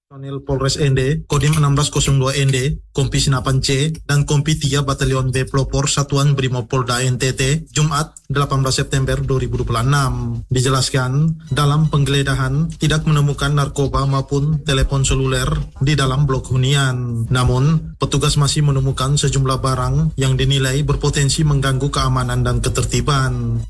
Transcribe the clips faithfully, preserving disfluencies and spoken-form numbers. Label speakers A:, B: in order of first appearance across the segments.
A: Personil Polres N D, Kodim enam belas nol dua N D, Kompi Sinapan C, dan Kompi tiga Batalion B Pelopor Satuan Brimopolda N T T, Jumat delapan belas September dua ribu dua puluh enam. Dijelaskan, dalam penggeledahan tidak menemukan narkoba maupun telepon seluler di dalam blok hunian. Namun, petugas masih menemukan sejumlah barang yang dinilai berpotensi mengganggu keamanan dan ketertiban.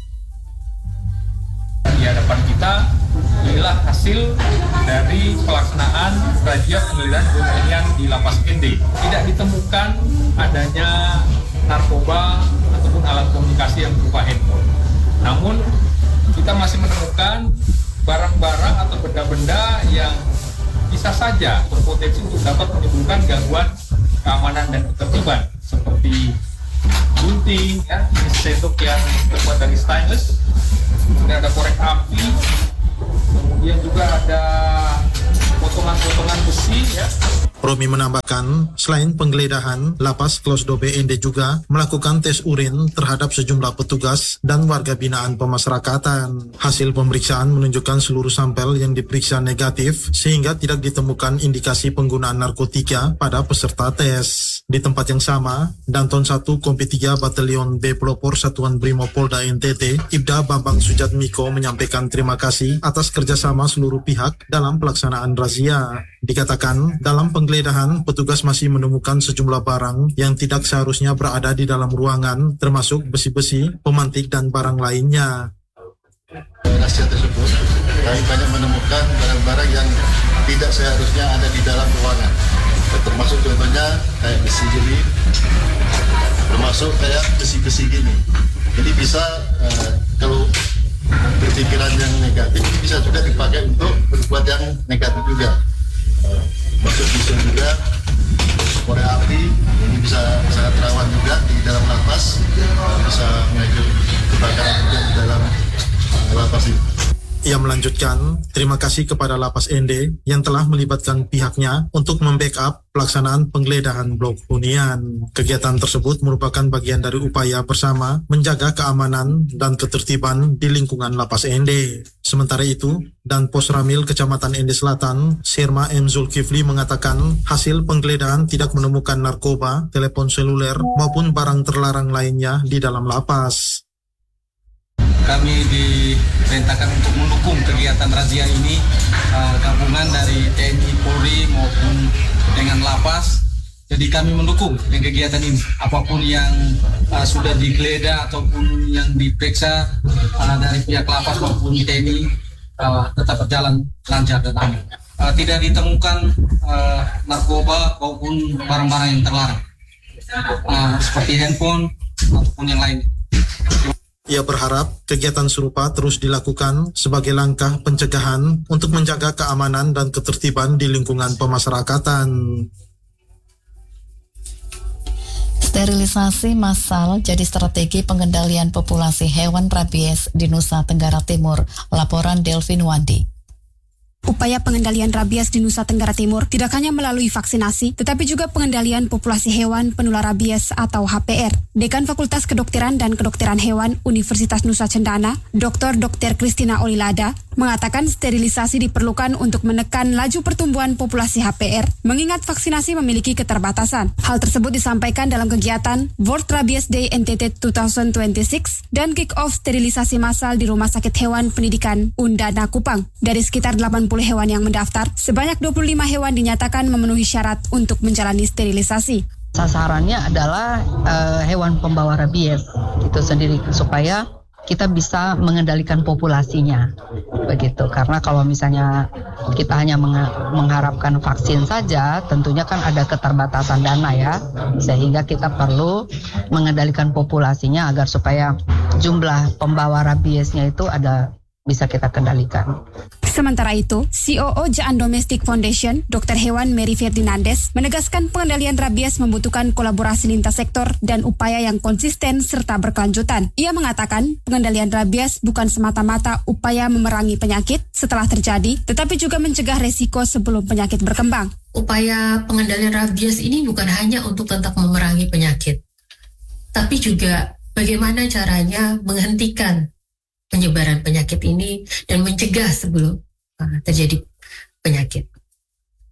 B: Di hadapan kita inilah hasil dari pelaksanaan razia penggeledahan hunian di Lapas N D. Tidak ditemukan adanya narkoba ataupun alat komunikasi yang berupa handphone. Namun kita masih menemukan barang-barang atau benda-benda yang bisa saja berpotensi untuk dapat menimbulkan gangguan keamanan dan ketertiban, seperti gunting, ya, sendok yang terbuat dari stainless. Kemudian ada korek api, kemudian juga ada potongan-potongan besi, ya.
A: Romi menambahkan, selain penggeledahan, Lapas Kelas dua B N D juga melakukan tes urin terhadap sejumlah petugas dan warga binaan pemasyarakatan. Hasil pemeriksaan menunjukkan seluruh sampel yang diperiksa negatif, sehingga tidak ditemukan indikasi penggunaan narkotika pada peserta tes. Di tempat yang sama, Danton satu Kompi tiga Batalion B Pelopor Satuan Brimopolda N T T, Ibda Bambang Sujatmiko menyampaikan terima kasih atas kerjasama seluruh pihak dalam pelaksanaan razia. Dikatakan, dalam penggeledahan, petugas masih menemukan sejumlah barang yang tidak seharusnya berada di dalam ruangan, termasuk besi-besi, pemantik, dan barang lainnya.
C: Razia tersebut, kami banyak menemukan barang-barang yang tidak seharusnya ada di dalam ruangan. Termasuk contohnya kayak besi gini, termasuk kayak besi-besi gini. Jadi bisa uh, kalau berpikiran yang negatif bisa juga dipakai untuk berbuat yang negatif juga. Uh, masuk pisau juga, korek api, ini bisa sangat rawan juga di dalam lapas, uh, bisa memicu kebakaran juga di dalam uh, lapas ini.
A: Ia melanjutkan, terima kasih kepada Lapas N D yang telah melibatkan pihaknya untuk membackup pelaksanaan penggeledahan blok hunian. Kegiatan tersebut merupakan bagian dari upaya bersama menjaga keamanan dan ketertiban di lingkungan Lapas N D. Sementara itu, dan Pos Ramil Kecamatan N D Selatan, Sirma M. Zulkifli mengatakan hasil penggeledahan tidak menemukan narkoba, telepon seluler, maupun barang terlarang lainnya di dalam lapas.
D: Kami diperintahkan untuk mendukung kegiatan razia ini, uh, gabungan dari T N I, Polri maupun dengan Lapas. Jadi kami mendukung dengan kegiatan ini. Apapun yang uh, sudah digeledah ataupun yang diperiksa uh, dari pihak Lapas maupun T N I uh, tetap berjalan lancar dan aman. Uh, tidak ditemukan uh, narkoba maupun barang-barang yang terlarang, uh, seperti handphone ataupun yang lainnya.
A: Ia berharap kegiatan serupa terus dilakukan sebagai langkah pencegahan untuk menjaga keamanan dan ketertiban di lingkungan pemasyarakatan.
E: Sterilisasi massal jadi strategi pengendalian populasi hewan rabies di Nusa Tenggara Timur. Laporan Delvin Wandi.
F: Upaya pengendalian rabies di Nusa Tenggara Timur tidak hanya melalui vaksinasi, tetapi juga pengendalian populasi hewan penular rabies atau H P R. Dekan Fakultas Kedokteran dan Kedokteran Hewan Universitas Nusa Cendana, Doktor Dokter Kristina Olilada, mengatakan sterilisasi diperlukan untuk menekan laju pertumbuhan populasi H P R, mengingat vaksinasi memiliki keterbatasan. Hal tersebut disampaikan dalam kegiatan World Rabies Day N T T dua ribu dua puluh enam dan kick-off sterilisasi massal di Rumah Sakit Hewan Pendidikan Undana Kupang. Dari sekitar delapan puluh hewan yang mendaftar, sebanyak dua puluh lima hewan dinyatakan memenuhi syarat untuk menjalani sterilisasi.
G: Sasarannya adalah uh, hewan pembawa rabies itu sendiri supaya kita bisa mengendalikan populasinya begitu. Karena kalau misalnya kita hanya mengharapkan vaksin saja, tentunya kan ada keterbatasan dana ya, sehingga kita perlu mengendalikan populasinya agar supaya jumlah pembawa rabiesnya itu ada bisa kita kendalikan.
F: Sementara itu, C O O Jaan Domestic Foundation, Dokter Hewan Mary Ferdinandes, menegaskan pengendalian rabies membutuhkan kolaborasi lintas sektor dan upaya yang konsisten serta berkelanjutan. Ia mengatakan, pengendalian rabies bukan semata-mata upaya memerangi penyakit setelah terjadi, tetapi juga mencegah resiko sebelum penyakit berkembang.
H: Upaya pengendalian rabies ini bukan hanya untuk tentang memerangi penyakit, tapi juga bagaimana caranya menghentikan penyebaran penyakit ini dan mencegah sebelum uh, terjadi penyakit.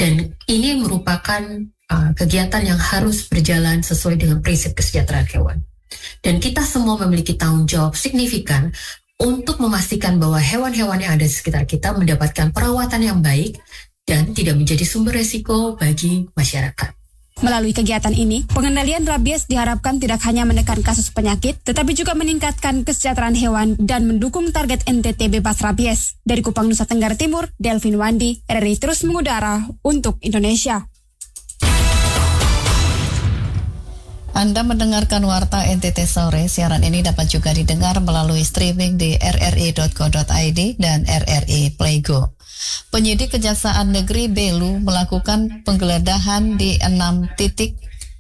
H: Dan ini merupakan uh, kegiatan yang harus berjalan sesuai dengan prinsip kesejahteraan hewan. Dan kita semua memiliki tanggung jawab signifikan untuk memastikan bahwa hewan-hewan yang ada di sekitar kita mendapatkan perawatan yang baik dan tidak menjadi sumber resiko bagi masyarakat.
F: Melalui kegiatan ini, pengendalian rabies diharapkan tidak hanya menekan kasus penyakit, tetapi juga meningkatkan kesejahteraan hewan dan mendukung target N T T bebas rabies. Dari Kupang, Nusa Tenggara Timur, Delvin Wandi, R R I terus mengudara untuk Indonesia.
E: Anda mendengarkan Warta N T T Sore. Siaran ini dapat juga didengar melalui streaming di r r i dot co dot i d dan R R I Playgo. Penyidik Kejaksaan Negeri Belu melakukan penggeledahan di enam titik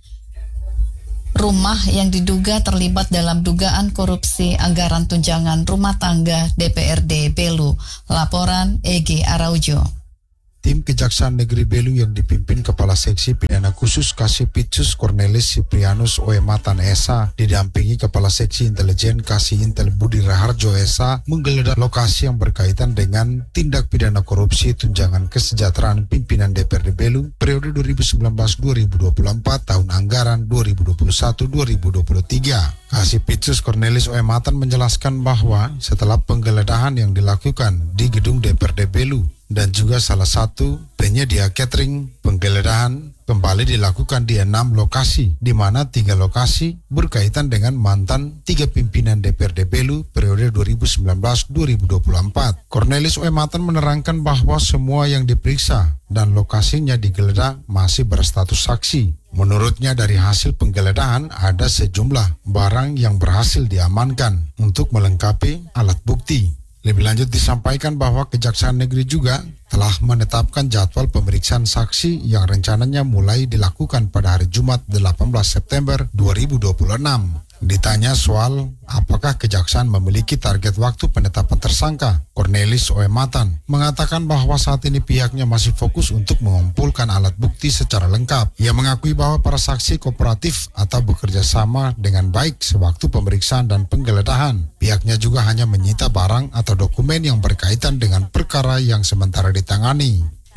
E: rumah yang diduga terlibat dalam dugaan korupsi anggaran tunjangan rumah tangga D P R D Belu. Laporan Egy Araujo.
I: Tim Kejaksaan Negeri Belu yang dipimpin Kepala Seksi Pidana Khusus Kasipitsus Cornelis Ciprianus Oematan S A didampingi Kepala Seksi Intelijen Kasih Intel Budi Raharjo S A menggeledah lokasi yang berkaitan dengan tindak pidana korupsi tunjangan kesejahteraan pimpinan D P R D Belu periode dua ribu sembilan belas dua ribu dua puluh empat tahun anggaran dua ribu dua puluh satu dua ribu dua puluh tiga. Kasipitsus Cornelis Oematan menjelaskan bahwa setelah penggeledahan yang dilakukan di gedung D P R D Belu dan juga salah satu penyedia catering, penggeledahan kembali dilakukan di enam lokasi, di mana tiga lokasi berkaitan dengan mantan tiga pimpinan D P R D Belu periode dua ribu sembilan belas dua ribu dua puluh empat. Cornelis Oematan menerangkan bahwa semua yang diperiksa dan lokasinya digeledah masih berstatus saksi. Menurutnya dari hasil penggeledahan ada sejumlah barang yang berhasil diamankan untuk melengkapi alat bukti. Lebih lanjut disampaikan bahwa Kejaksaan Negeri juga telah menetapkan jadwal pemeriksaan saksi yang rencananya mulai dilakukan pada hari Jumat delapan belas September dua ribu dua puluh enam. Ditanya soal apakah Kejaksaan memiliki target waktu penetapan tersangka, Cornelis Oematan mengatakan bahwa saat ini pihaknya masih fokus untuk mengumpulkan alat bukti secara lengkap. Ia mengakui bahwa para saksi kooperatif atau bekerja sama dengan baik sewaktu pemeriksaan dan penggeledahan. Pihaknya juga hanya menyita barang atau dokumen yang berkaitan dengan perkara yang sementara ditangani.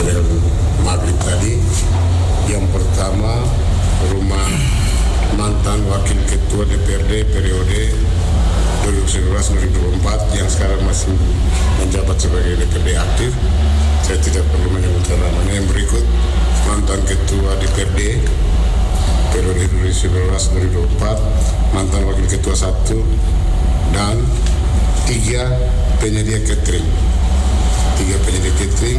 J: Maghrib tadi, yang pertama rumah mantan wakil ketua D P R D periode dua ribu sembilan belas dua ribu dua puluh empat yang sekarang masih menjabat sebagai D P R D aktif. Saya tidak perlu menyebutkan namanya. Yang berikut mantan ketua D P R D periode dua ribu sembilan belas dua ribu dua puluh empat, mantan wakil ketua satu, dan tiga penyedia catering. Tiga penyedia catering.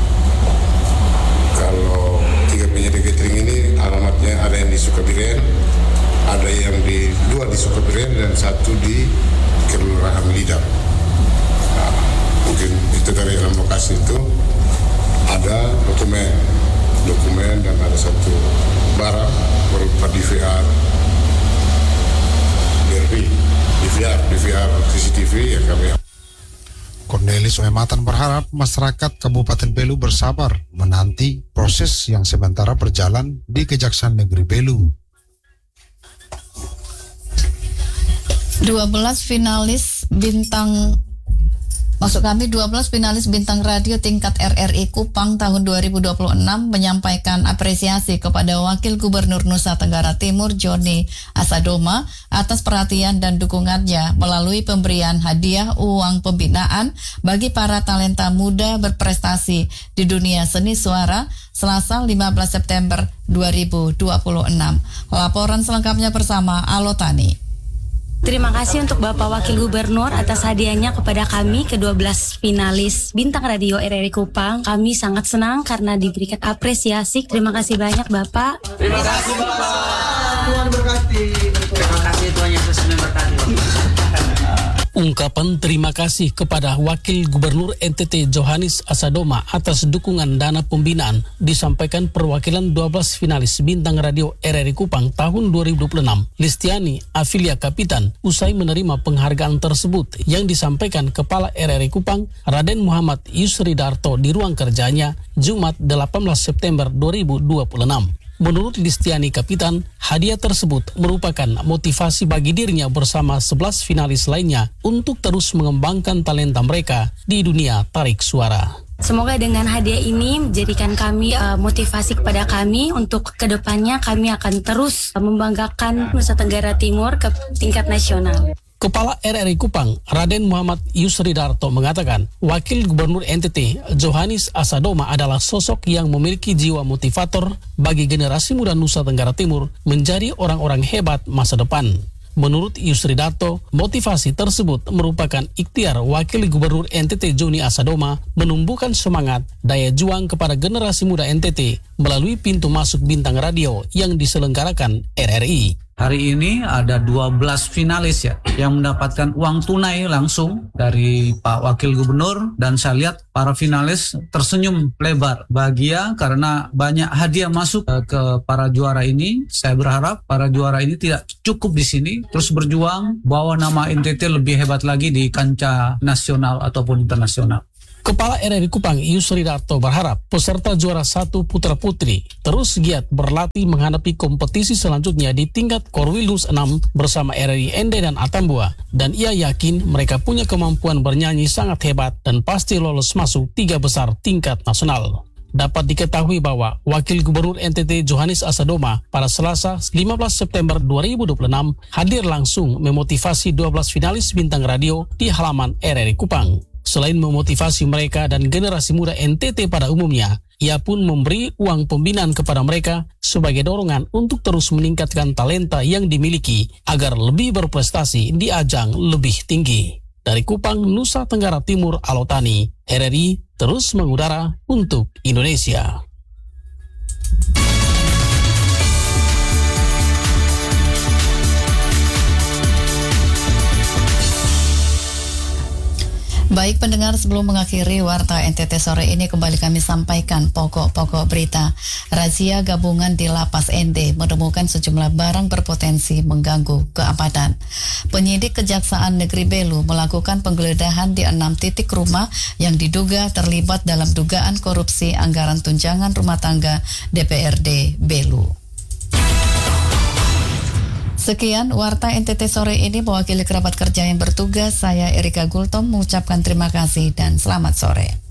J: Kalau tiga penyedia catering ini alamatnya ada yang di Sukabiren, ada yang di dua di Sukabiren dan satu di Kelurahan Lidap. Nah, mungkin itu dari dalam lokasi itu ada dokumen, dokumen dan ada satu barang berupa D V R, D R V, D V R, D V R C C T V yang kami.
I: Cornelis Oematan berharap masyarakat Kabupaten Belu bersabar menanti proses yang sementara berjalan di Kejaksaan Negeri Belu.
E: dua belas finalis bintang Maksud kami dua belas finalis bintang radio tingkat R R I Kupang tahun dua ribu dua puluh enam menyampaikan apresiasi kepada Wakil Gubernur Nusa Tenggara Timur Joni Asadoma atas perhatian dan dukungannya melalui pemberian hadiah uang pembinaan bagi para talenta muda berprestasi di dunia seni suara Selasa lima belas September dua ribu dua puluh enam. Laporan selengkapnya bersama Alotani.
K: Terima kasih untuk Bapak Wakil Gubernur atas hadiahnya kepada kami kedua belas finalis Bintang Radio R R I Kupang. Kami sangat senang karena diberikan apresiasi. Terima kasih banyak Bapak.
L: Terima kasih Bapak. Tuhan berkati. Terima kasih Tuhan Yesus memberkati Bapak.
M: Ungkapan terima kasih kepada Wakil Gubernur N T T Johannes Asadoma atas dukungan dana pembinaan disampaikan perwakilan dua belas finalis Bintang Radio R R I Kupang tahun dua ribu dua puluh enam. Listiani Afilia Kapitan usai menerima penghargaan tersebut yang disampaikan Kepala R R I Kupang Raden Muhammad Yusri Darto di ruang kerjanya Jumat delapan belas September dua ribu dua puluh enam. Menurut Listiani Kapitan, hadiah tersebut merupakan motivasi bagi dirinya bersama sebelas finalis lainnya untuk terus mengembangkan talenta mereka di dunia tarik suara.
K: Semoga dengan hadiah ini menjadikan kami uh, motivasi kepada kami untuk kedepannya kami akan terus uh, membanggakan Nusa Tenggara Timur ke tingkat nasional.
M: Kepala R R I Kupang, Raden Muhammad Yusridarto mengatakan, Wakil Gubernur N T T, Johannes Asadoma adalah sosok yang memiliki jiwa motivator bagi generasi muda Nusa Tenggara Timur menjadi orang-orang hebat masa depan. Menurut Yusridarto, motivasi tersebut merupakan ikhtiar Wakil Gubernur N T T Joni Asadoma menumbuhkan semangat daya juang kepada generasi muda N T T melalui pintu masuk bintang radio yang diselenggarakan R R I.
N: Hari ini ada dua belas finalis ya yang mendapatkan uang tunai langsung dari Pak Wakil Gubernur, dan saya lihat para finalis tersenyum lebar bahagia karena banyak hadiah masuk ke para juara ini. Saya berharap para juara ini tidak cukup di sini, terus berjuang bawa nama N T T lebih hebat lagi di kancah nasional ataupun internasional.
M: Kepala R R I Kupang Yusridarto berharap peserta juara satu putra putri terus giat berlatih menghadapi kompetisi selanjutnya di tingkat Korwilus enam bersama R R I Ende dan Atambua, dan ia yakin mereka punya kemampuan bernyanyi sangat hebat dan pasti lolos masuk tiga besar tingkat nasional. Dapat diketahui bahwa Wakil Gubernur N T T Johannes Asadoma pada Selasa lima belas September dua ribu dua puluh enam hadir langsung memotivasi dua belas finalis bintang radio di halaman R R I Kupang. Selain memotivasi mereka dan generasi muda N T T pada umumnya, ia pun memberi uang pembinaan kepada mereka sebagai dorongan untuk terus meningkatkan talenta yang dimiliki agar lebih berprestasi di ajang lebih tinggi. Dari Kupang, Nusa Tenggara Timur, Alotani, R R I terus mengudara untuk Indonesia.
E: Baik pendengar, sebelum mengakhiri Warta N T T sore ini, kembali kami sampaikan pokok-pokok berita. Razia gabungan di Lapas N D menemukan sejumlah barang berpotensi mengganggu keamanan. Penyidik Kejaksaan Negeri Belu melakukan penggeledahan di enam titik rumah yang diduga terlibat dalam dugaan korupsi anggaran tunjangan rumah tangga D P R D Belu. Sekian Warta N T T sore ini, mewakili kerabat kerja yang bertugas, saya Erika Gultom mengucapkan terima kasih dan selamat sore.